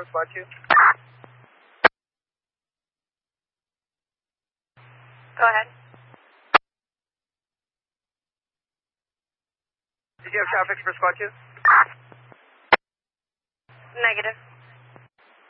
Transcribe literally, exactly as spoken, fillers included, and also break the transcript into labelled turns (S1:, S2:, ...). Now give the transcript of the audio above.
S1: for Squad two.
S2: Go ahead.
S1: Did you have traffic for Squad two?
S2: Negative.